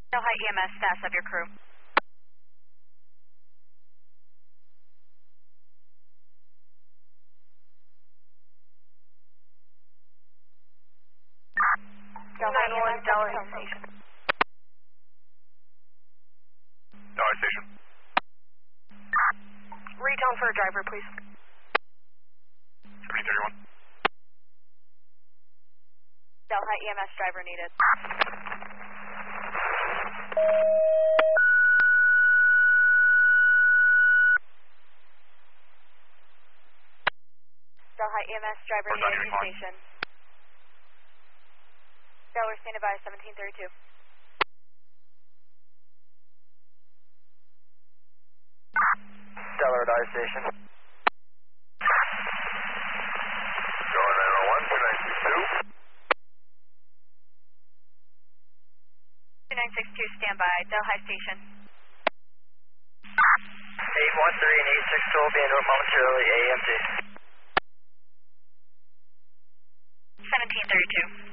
Delhi EMS, status of your crew. Delhi EMS, Delhi Station. Delhi Station. Retone for a driver, please. 331. Delhi EMS driver needed. Delhi EMS driver needed to station. Delaware standing by 1732. Delaware Dodge Station. Going 901, 2962. 2962 standby, Delhi Station. 813 and 862 will be in momentarily AMG. 1732.